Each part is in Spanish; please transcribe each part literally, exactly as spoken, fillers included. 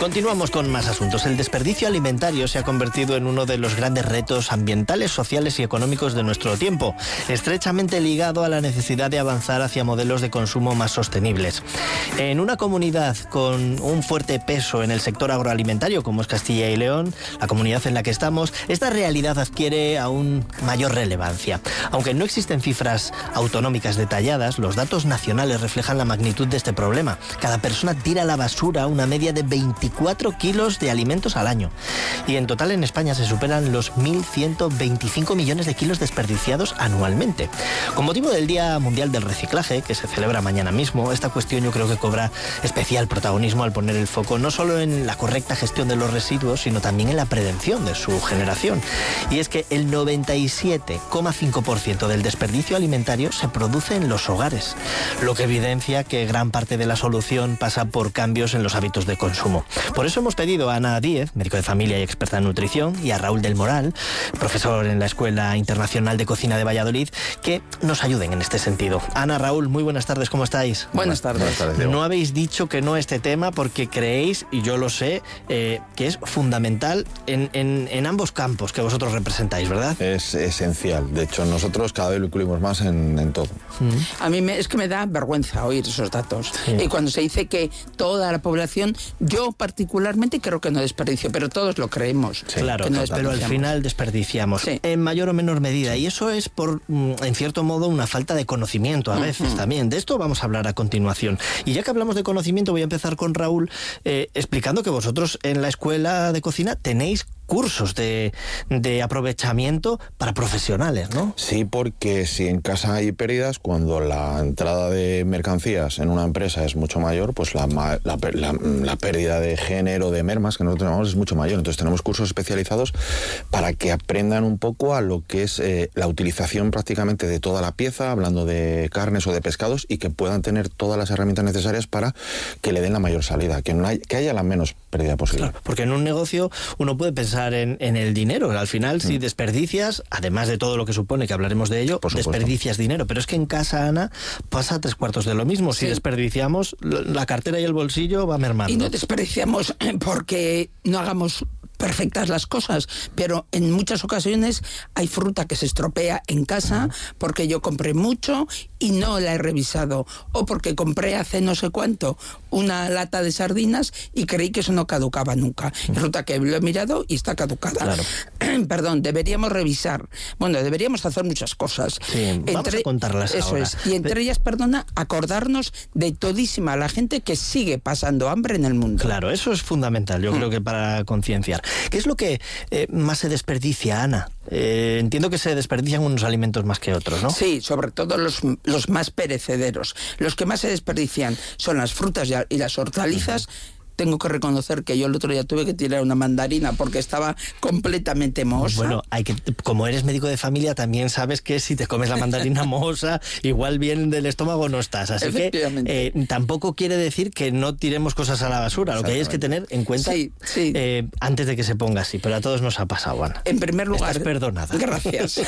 Continuamos con más asuntos. El desperdicio alimentario se ha convertido en uno de los grandes retos ambientales, sociales y económicos de nuestro tiempo, estrechamente ligado a la necesidad de avanzar hacia modelos de consumo más sostenibles. En una comunidad con un fuerte peso en el sector agroalimentario, como es Castilla y León, la comunidad en la que estamos, esta realidad adquiere aún mayor relevancia. Aunque no existen cifras autonómicas detalladas, los datos nacionales reflejan la magnitud de este problema. Cada persona tira a la basura una media de veinticuatro kilos de alimentos al año. Y en total en España se superan los mil ciento veinticinco millones de kilos desperdiciados anualmente. Con motivo del Día Mundial del Reciclaje, que se celebra mañana mismo, esta cuestión yo creo que cobra especial protagonismo al poner el foco no solo en la correcta gestión de los residuos, sino también en la prevención de su generación. Y es que el noventa y siete coma cinco por ciento del desperdicio alimentario se produce en los hogares, lo que evidencia que gran parte de la solución pasa por cambios en los hábitos de consumo. Por eso hemos pedido a Ana Díez, médico de familia y experta en nutrición, y a Raúl del Moral, profesor en la Escuela Internacional de Cocina de Valladolid, que nos ayuden en este sentido. Ana, Raúl, muy buenas tardes, ¿cómo estáis? Buenas tardes. Buenas tardes, no habéis dicho que no a este tema porque creéis, y yo lo sé, eh, que es fundamental en, en, en ambos campos que vosotros representáis, ¿verdad? Es esencial. De hecho, nosotros cada vez lo incluimos más en, en todo. Mm. A mí me, es que me da vergüenza oír esos datos. Sí. Y cuando se dice que toda la población, yo particularmente creo que no desperdicio, pero todos lo creemos. Sí, claro, que no pero al final desperdiciamos, sí. en mayor o menor medida. Sí. Y eso es, por, en cierto modo, una falta de conocimiento a veces uh-huh. también. De esto vamos a hablar a continuación. Y ya que hablamos de conocimiento, voy a empezar con Raúl, eh, explicando que vosotros en la Escuela de Cocina tenéis cursos de, de aprovechamiento para profesionales, ¿no? Sí, porque si en casa hay pérdidas, cuando la entrada de mercancías en una empresa es mucho mayor, pues la, la, la, la pérdida de género, de mermas, que nosotros llamamos, es mucho mayor. Entonces tenemos cursos especializados para que aprendan un poco a lo que es eh, la utilización prácticamente de toda la pieza, hablando de carnes o de pescados, y que puedan tener todas las herramientas necesarias para que le den la mayor salida, que, no hay, que haya la menos pérdida posible. Claro, porque en un negocio uno puede pensar En, en el dinero. Al final, si desperdicias, además de todo lo que supone, que hablaremos de ello, desperdicias dinero. Pero es que en casa, Ana, pasa tres cuartos de lo mismo. Si sí. desperdiciamos, la cartera y el bolsillo va mermando. Y no desperdiciamos porque no hagamos perfectas las cosas, pero en muchas ocasiones hay fruta que se estropea en casa porque yo compré mucho y no la he revisado, o porque compré hace no sé cuánto una lata de sardinas y creí que eso no caducaba nunca. Resulta que lo he mirado y está caducada. Claro. Perdón, deberíamos revisar. Bueno, deberíamos hacer muchas cosas. Sí, entre, vamos a contarlas eso ahora. Es. Y entre Pero, ellas, perdona, acordarnos de todísima la gente que sigue pasando hambre en el mundo. Claro, eso es fundamental, yo mm. creo que para concienciar. ¿Qué es lo que eh, más se desperdicia, Ana? Eh, entiendo que se desperdician unos alimentos más que otros, ¿no? Sí, sobre todo los, los más perecederos. Los que más se desperdician son las frutas y las hortalizas. Uh-huh. Tengo que reconocer que yo el otro día tuve que tirar una mandarina porque estaba completamente mohosa. Bueno, hay que, como eres médico de familia, también sabes que si te comes la mandarina mohosa, igual bien del estómago no estás. Así que eh, tampoco quiere decir que no tiremos cosas a la basura. Lo que hay es que tener en cuenta sí, sí. Eh, antes de que se ponga así. Pero a todos nos ha pasado, Ana. En primer lugar, estás perdonada. Gracias.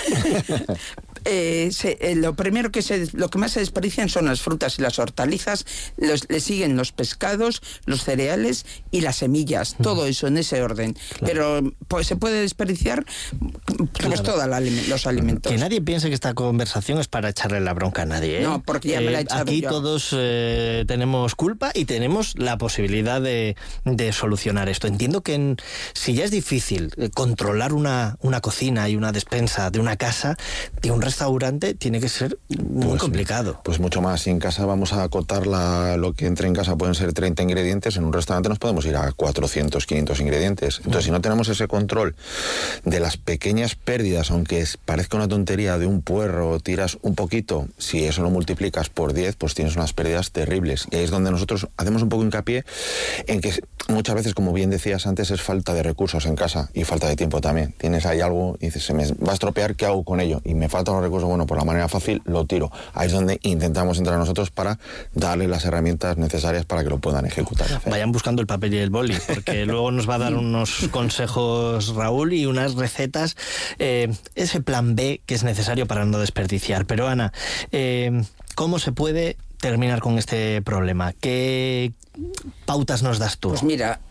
eh, se, eh, lo primero que se, lo que más se desperdician son las frutas y las hortalizas. Los, le siguen los pescados, los cereales y las semillas, todo eso en ese orden. Claro. Pero pues se puede desperdiciar pues claro. todos los alimentos. Que nadie piense que esta conversación es para echarle la bronca a nadie, ¿eh? No, porque ya eh, me la he echado aquí yo. Todos eh, tenemos culpa y tenemos la posibilidad de, de solucionar esto. Entiendo que en, si ya es difícil controlar una, una cocina y una despensa de una casa, de un restaurante tiene que ser muy pues, complicado. Pues mucho más. Si en casa vamos a acotar la, lo que entre en casa pueden ser treinta ingredientes, en un restaurante nos podemos ir a cuatrocientos, quinientos ingredientes. Entonces, si no tenemos ese control de las pequeñas pérdidas, aunque es, parezca una tontería, de un puerro, tiras un poquito, si eso lo multiplicas por diez, pues tienes unas pérdidas terribles. Y ahí es donde nosotros hacemos un poco hincapié en que muchas veces, como bien decías antes, es falta de recursos en casa y falta de tiempo también. Tienes ahí algo y dices, se me va a estropear, ¿qué hago con ello? Y me faltan los recursos, bueno, por la manera fácil lo tiro. Ahí es donde intentamos entrar nosotros para darles las herramientas necesarias para que lo puedan ejecutar. Vayan buscando el papel y el boli, porque luego nos va a dar unos consejos Raúl y unas recetas, eh, ese plan B que es necesario para no desperdiciar. Pero Ana, eh, ¿cómo se puede terminar con este problema? ¿Qué pautas nos das tú? Pues mira,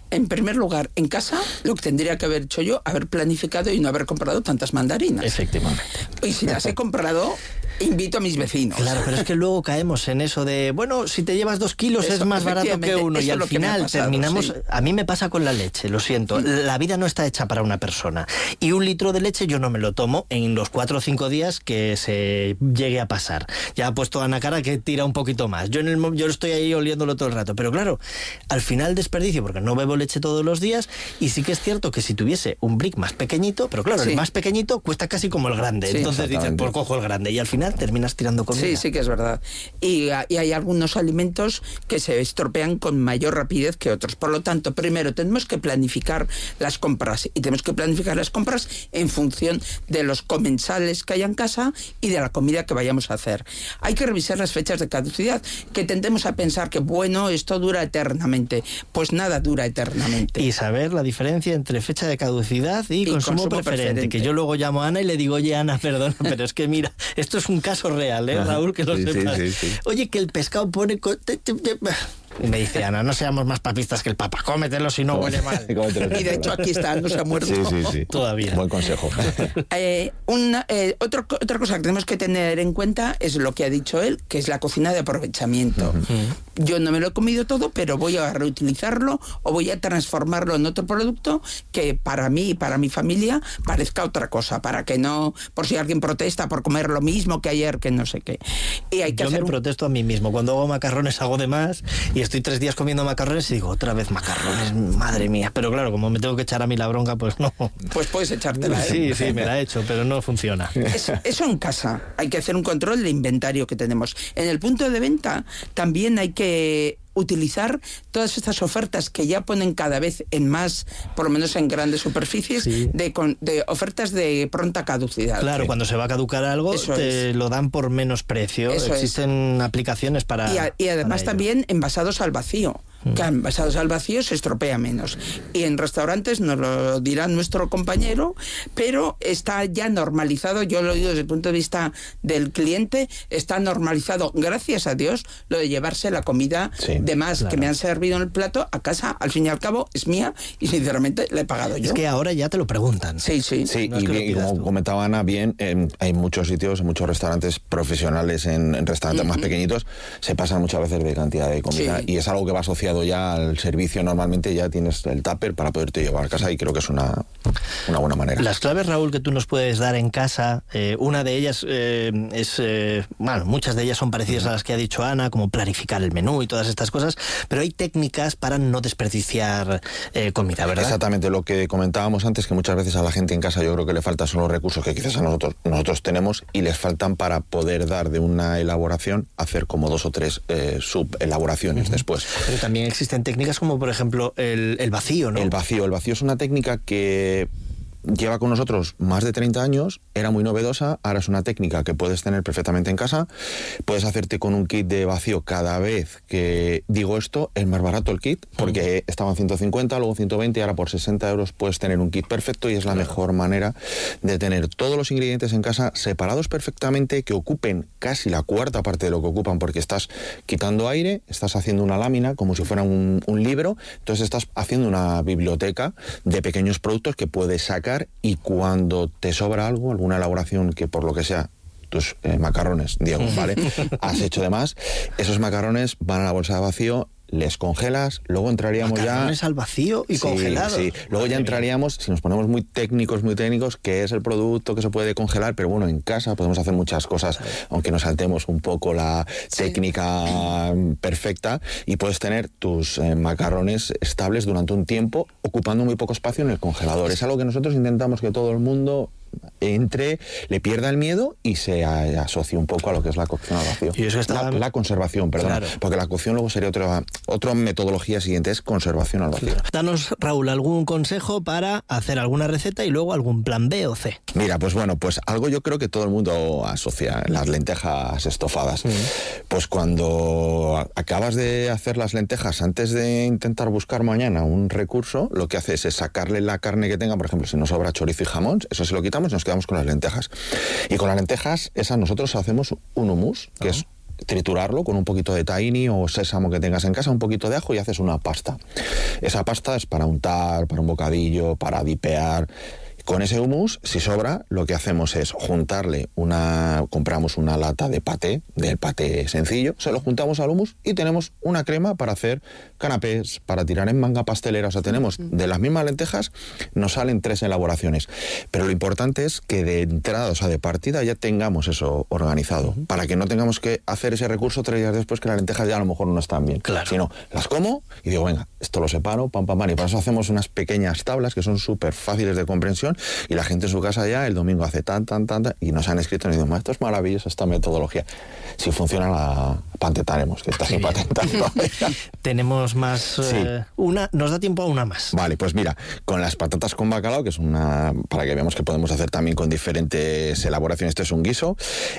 En primer lugar, en casa, lo que tendría que haber hecho yo, haber planificado y no haber comprado tantas mandarinas. Efectivamente. Y si las he comprado, invito a mis vecinos. Claro, pero es que luego caemos en eso de, bueno, si te llevas dos kilos Eso, es más barato que uno. Y al final pasado, terminamos... Sí. A mí me pasa con la leche, lo siento. Sí. La vida no está hecha para una persona. Y un litro de leche yo no me lo tomo en los cuatro o cinco días que se llegue a pasar. Ya ha puesto Ana cara que tira un poquito más. Yo, en el, yo estoy ahí oliéndolo todo el rato. Pero claro, al final desperdicio porque no bebo leche todos los días, y sí que es cierto que si tuviese un brick más pequeñito, pero claro, sí. el más pequeñito cuesta casi como el grande, sí, entonces dices, pues cojo el grande, y al final terminas tirando comida. Sí, sí que es verdad. Y, y hay algunos alimentos que se estropean con mayor rapidez que otros. Por lo tanto, primero tenemos que planificar las compras, y tenemos que planificar las compras en función de los comensales que haya en casa y de la comida que vayamos a hacer. Hay que revisar las fechas de caducidad, que tendemos a pensar que, bueno, esto dura eternamente. Pues nada dura eternamente. Y saber la diferencia entre fecha de caducidad y, y consumo, consumo preferente, preferente. Que yo luego llamo a Ana y le digo, oye, Ana, perdona, pero es que mira, esto es un caso real, ¿eh, Raúl? Que lo sí, sepas. Sí, sí, sí. Oye, que el pescado pone... Y me dice, Ana, no seamos más papistas que el Papa, cómetelo si no huele mal. Y de hecho aquí está, no se ha muerto. Sí, sí, sí. Todavía. Buen consejo. eh, una, eh, otro, otra cosa que tenemos que tener en cuenta es lo que ha dicho él, que es la cocina de aprovechamiento. Uh-huh. Yo no me lo he comido todo, pero voy a reutilizarlo o voy a transformarlo en otro producto que para mí y para mi familia parezca otra cosa, para que no, por si alguien protesta por comer lo mismo que ayer, que no sé qué. Y hay que Yo hacer me un... protesto a mí mismo. Cuando hago macarrones hago de más y estoy tres días comiendo macarrones y digo, otra vez macarrones, madre mía. Pero claro, como me tengo que echar a mí la bronca, pues no. Pues puedes echártela, ¿eh? Sí, sí, me la he hecho, pero no funciona. Es, eso en casa. Hay que hacer un control de inventario que tenemos. En el punto de venta también hay que utilizar todas estas ofertas que ya ponen cada vez en más, por lo menos en grandes superficies, sí. de, de ofertas de pronta caducidad. Claro, sí. cuando se va a caducar algo, Eso te es. lo dan por menos precio. Eso Existen es. aplicaciones para... Y, a, y además para también envasados al vacío. Que envasados al vacío se estropea menos. Y en restaurantes nos lo dirá nuestro compañero, pero está ya normalizado, yo lo digo desde el punto de vista del cliente, está normalizado, gracias a Dios, lo de llevarse la comida sí, de más claro. que me han servido en el plato a casa, al fin y al cabo es mía y sinceramente la he pagado yo. Es que ahora ya te lo preguntan. Sí, sí. Sí, no es y, que bien, y como tú. comentaba Ana, bien, eh, hay muchos sitios, muchos restaurantes profesionales, en, en restaurantes uh-huh. más pequeñitos, se pasan muchas veces de cantidad de comida sí. y es algo que va asociado ya al servicio. Normalmente ya tienes el tupper para poderte llevar a casa y creo que es una, una buena manera. Las claves, Raúl, que tú nos puedes dar en casa, eh, una de ellas eh, es, eh, bueno, muchas de ellas son parecidas uh-huh. a las que ha dicho Ana, como planificar el menú y todas estas cosas, pero hay técnicas para no desperdiciar eh, comida, ¿verdad? Exactamente, lo que comentábamos antes, que muchas veces a la gente en casa yo creo que le faltan son los recursos que quizás a nosotros, nosotros tenemos y les faltan para poder dar de una elaboración, hacer como dos o tres eh, subelaboraciones uh-huh. después. Pero también existen técnicas como por ejemplo el, el vacío, ¿no? El vacío, el vacío es una técnica que lleva con nosotros más de treinta años, era muy novedosa, ahora es una técnica que puedes tener perfectamente en casa, puedes hacerte con un kit de vacío cada vez que digo esto, es más barato el kit, porque mm. estaba en ciento cincuenta, luego ciento veinte, ahora por sesenta euros puedes tener un kit perfecto y es la claro. mejor manera de tener todos los ingredientes en casa separados perfectamente, que ocupen casi la cuarta parte de lo que ocupan, porque estás quitando aire, estás haciendo una lámina como si fuera un, un libro, entonces estás haciendo una biblioteca de pequeños productos que puedes sacar y cuando te sobra algo, alguna elaboración que por lo que sea, tus eh, macarrones, Diego, ¿vale? Has hecho de más, esos macarrones van a la bolsa de vacío, les congelas, luego entraríamos macarrones ya... Macarrones al vacío y sí, congelados. Sí, luego Madre ya entraríamos, mía. Si nos ponemos muy técnicos, muy técnicos, que es el producto que se puede congelar, pero bueno, en casa podemos hacer muchas cosas, sí. aunque nos saltemos un poco la sí. técnica perfecta, y puedes tener tus eh, macarrones estables durante un tiempo, ocupando muy poco espacio en el congelador. Es algo que nosotros intentamos que todo el mundo entre, le pierda el miedo y se asocie un poco a lo que es la cocción al vacío. Y eso está... la, la conservación, perdón, claro. porque la cocción luego sería otra, otra metodología siguiente, es conservación al vacío. Claro. Danos, Raúl, algún consejo para hacer alguna receta y luego algún plan B o C. Mira, pues bueno, pues algo yo creo que todo el mundo asocia, las lentejas estofadas. Mm. Pues cuando acabas de hacer las lentejas, antes de intentar buscar mañana un recurso, lo que haces es sacarle la carne que tenga, por ejemplo, si nos sobra chorizo y jamón, eso se lo quitamos y nos quedamos con las lentejas. Y con las lentejas, esas nosotros hacemos un hummus, que oh. es triturarlo con un poquito de tahini o sésamo que tengas en casa, un poquito de ajo y haces una pasta. Esa pasta es para untar, para un bocadillo, para dipear. Con ese hummus, si sobra, lo que hacemos es juntarle una... Compramos una lata de paté, del paté sencillo, se lo juntamos al hummus y tenemos una crema para hacer canapés, para tirar en manga pastelera. O sea, tenemos de las mismas lentejas, nos salen tres elaboraciones. Pero lo importante es que de entrada, o sea, de partida, ya tengamos eso organizado, uh-huh. para que no tengamos que hacer ese recurso tres días después que las lentejas ya a lo mejor no están bien. Claro. Sino, las como y digo, venga, esto lo separo, pam, pam, pam. Y para eso hacemos unas pequeñas tablas que son súper fáciles de comprensión. Y la gente en su casa ya el domingo hace tan, tan, tan, tan y nos han escrito y nos dicen, esto es maravilloso, esta metodología. Si funciona, la patentaremos, que está sin patentar. Tenemos más... Sí. Eh, una, nos da tiempo a una más. Vale, pues mira, con las patatas con bacalao, que es una... para que veamos que podemos hacer también con diferentes elaboraciones, este es un guiso,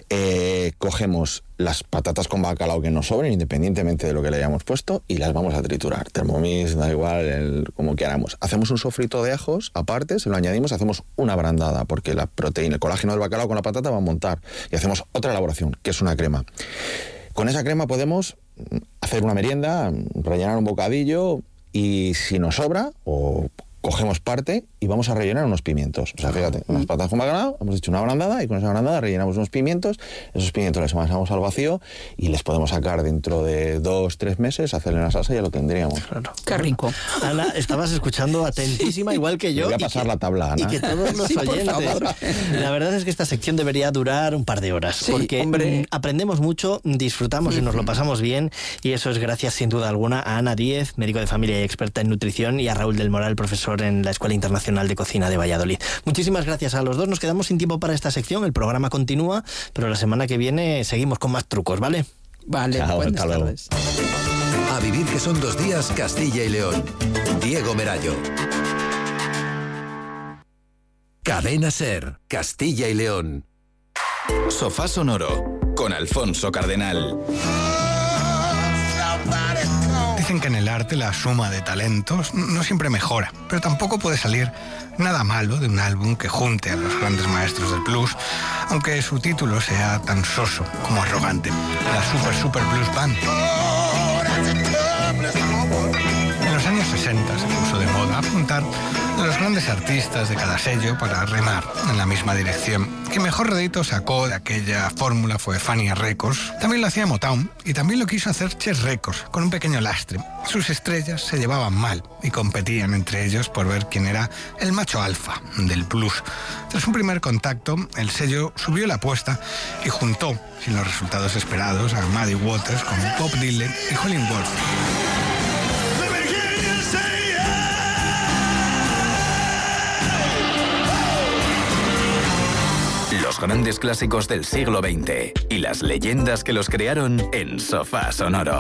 eh, cogemos las patatas con bacalao que nos sobren, independientemente de lo que le hayamos puesto, y las vamos a triturar. Thermomix, da igual, el, como queramos. Hacemos un sofrito de ajos aparte, se lo añadimos, hacemos una brandada, porque la proteína, el colágeno del bacalao con la patata va a montar. Y hacemos otra elaboración, que es una crema. Con esa crema podemos hacer una merienda, rellenar un bocadillo, y si nos sobra, o cogemos parte y vamos a rellenar unos pimientos. O sea, fíjate, unas patatas con bacalao, hemos hecho una brandada y con esa brandada rellenamos unos pimientos, esos pimientos les amasamos al vacío y les podemos sacar dentro de dos, tres meses, hacerle una salsa y ya lo tendríamos. Claro. Qué rico. Ana, estabas escuchando atentísima, igual que yo. Me voy a pasar que, la tabla, Ana. Y que todos los sí, oyentes. La verdad es que esta sección debería durar un par de horas, sí, porque hombre. aprendemos mucho, disfrutamos y nos lo pasamos bien, y eso es gracias, sin duda alguna, a Ana Díez, médico de familia y experta en nutrición, y a Raúl del Moral, profesor en la Escuela Internacional de Cocina de Valladolid. Muchísimas gracias a los dos. Nos quedamos sin tiempo para esta sección. El programa continúa, pero la semana que viene seguimos con más trucos, ¿vale? Vale, Chao, buenas hasta luego. tardes. A vivir que son dos días, Castilla y León. Diego Merayo. Cadena SER, Castilla y León. Sofá Sonoro, con Alfonso Cardenal. Dicen que en el arte la suma de talentos no siempre mejora, pero tampoco puede salir nada malo de un álbum que junte a los grandes maestros del blues, aunque su título sea tan soso como arrogante. La Super Super Blues Band. En los años sesenta se puso de moda apuntar a los grandes artistas de cada sello para remar en la misma dirección. Quien mejor rédito sacó de aquella fórmula fue Fania Records. También lo hacía Motown y también lo quiso hacer Chess Records, con un pequeño lastre. Sus estrellas se llevaban mal y competían entre ellos por ver quién era el macho alfa del blues. Tras un primer contacto, el sello subió la apuesta y juntó, sin los resultados esperados, a Muddy Waters con Bob Dylan y Howlin' Wolf. Los grandes clásicos del siglo veinte y las leyendas que los crearon en Sofá Sonoro.